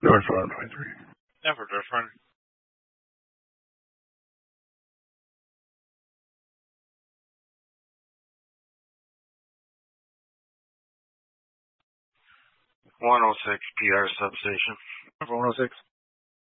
North 123. Yeah, for North 1. 106 PR substation. 106.